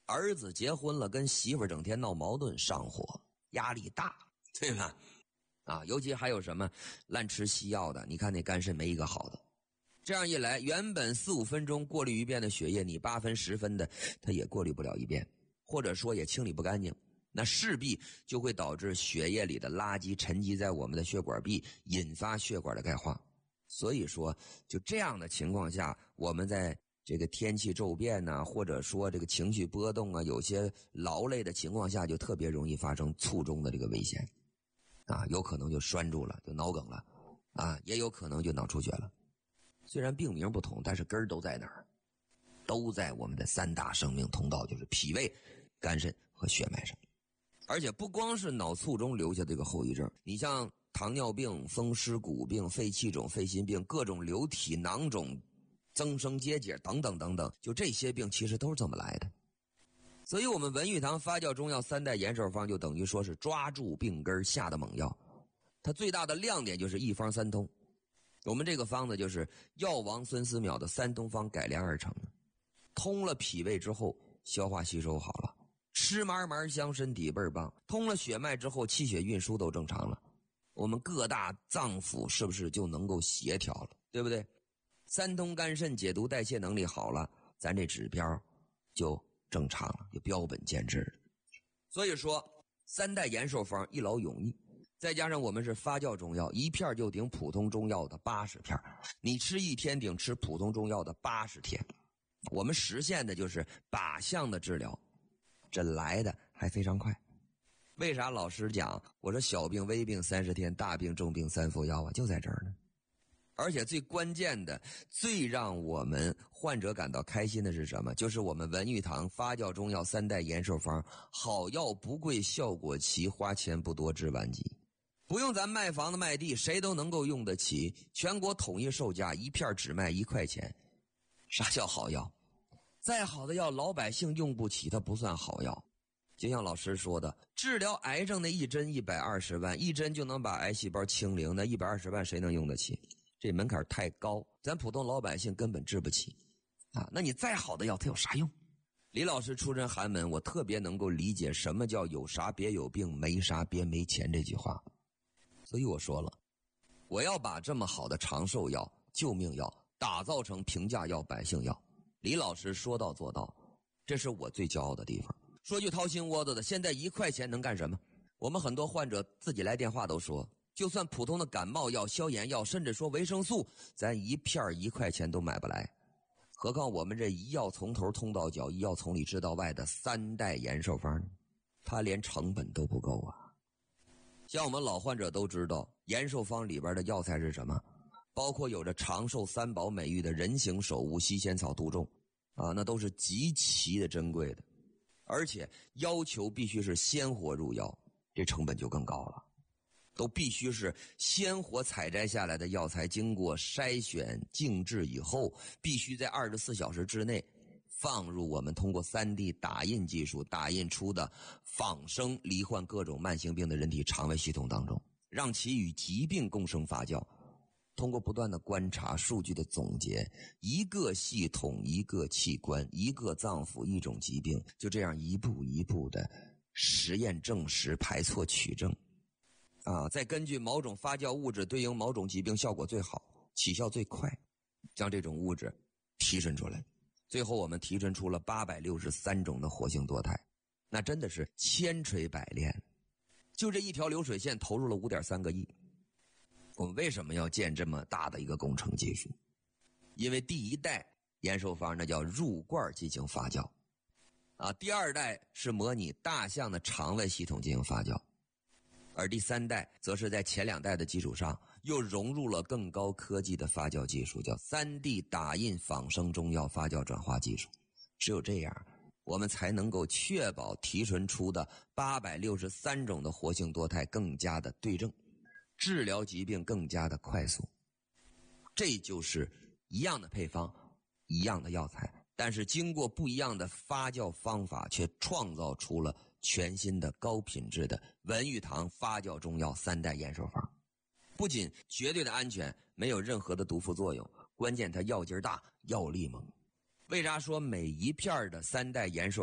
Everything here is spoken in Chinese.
儿子结婚了，跟媳妇儿整天闹矛盾，上火，压力大，对吧？尤其还有什么滥吃西药的，你看那肝肾没一个好的。这样一来，原本4、5分钟过滤一遍的血液，你8分、10分的，它也过滤不了一遍，或者说也清理不干净，那势必就会导致血液里的垃圾沉积在我们的血管壁，引发血管的钙化。所以说，就这样的情况下，我们在这个天气骤变呐，或者说这个情绪波动啊，有些劳累的情况下，就特别容易发生卒中的这个危险。有可能就拴住了，就脑梗了，也有可能就脑出血了。虽然病名不同，但是根儿都在哪儿？都在我们的3大生命通道，就是脾胃、肝肾和血脉上。而且不光是脑卒中留下这个后遗症，你像糖尿病、风湿骨病、肺气肿、肺心病、各种流体囊肿、增生结节等等等等，就这些病其实都是这么来的。所以我们文玉堂发酵中药3代延寿方就等于说是抓住病根下的猛药，它最大的亮点就是一方三通。我们这个方子就是药王孙思邈的3通方改良而成的，通了脾胃之后消化吸收好了，吃嘛嘛香，身体倍儿棒，通了血脉之后气血运输都正常了，我们各大脏腑是不是就能够协调了，对不对？3通肝肾解毒代谢能力好了，咱这指标就正常了，就标本兼治了。所以说3代延寿方一劳永逸，再加上我们是发酵中药，一片就顶普通中药的80片，你吃1天顶吃普通中药的80天，我们实现的就是靶向的治疗，这来的还非常快。为啥老师讲我说小病微病30天，大病重病3副药啊？就在这儿呢。而且最关键的，最让我们患者感到开心的是什么？就是我们文玉堂发酵中药3代延寿方，好药不贵，效果齐，花钱不多，治晚疾。不用咱卖房子卖地，谁都能够用得起，全国统一售价，一片只卖1块钱。啥叫好药？再好的药老百姓用不起，它不算好药。就像老师说的，治疗癌症的一针120万，一针就能把癌细胞清零，那120万谁能用得起？这门槛太高，咱普通老百姓根本治不起那你再好的药它有啥用？李老师出身寒门，我特别能够理解什么叫有啥别有病，没啥别没钱这句话。所以我说了，我要把这么好的长寿药、救命药打造成平价药、百姓药。李老师说到做到，这是我最骄傲的地方。说句掏心窝子的，现在1块钱能干什么？我们很多患者自己来电话都说，就算普通的感冒药、消炎药，甚至说维生素，咱一片1块钱都买不来，何况我们这一药从头通到脚，一药从里治到外的3代延寿方，它连成本都不够啊。像我们老患者都知道，延寿方里边的药材是什么？包括有着长寿3宝美誉的人形首乌、西仙草、杜仲那都是极其的珍贵的，而且要求必须是鲜活入药，这成本就更高了。都必须是鲜活采摘下来的药材，经过筛选静置以后，必须在24小时之内放入我们通过3D 打印技术打印出的仿生罹患各种慢性病的人体肠胃系统当中，让其与疾病共生发酵。通过不断的观察、数据的总结，一个系统、一个器官、一个脏腑、一种疾病，就这样一步一步的实验证实、排错取证再根据某种发酵物质对应某种疾病效果最好、起效最快，将这种物质提纯出来。最后我们提纯出了863种的活性多肽，那真的是千锤百炼。就这一条流水线投入了5.3个亿。我们为什么要建这么大的一个工程技术？因为第1代延寿方那叫入罐进行发酵第2代是模拟大象的肠胃系统进行发酵，而第3代则是在前2代的基础上又融入了更高科技的发酵技术，叫 3D 打印仿生中药发酵转化技术。只有这样，我们才能够确保提纯出的863种的活性多肽更加的对症，治疗疾病更加的快速。这就是一样的配方，一样的药材，但是经过不一样的发酵方法，却创造出了全新的高品质的文玉堂发酵中药3代延寿方。不仅绝对的安全，没有任何的毒副作用，关键它药劲大，药力猛。为啥说每一片的3代延寿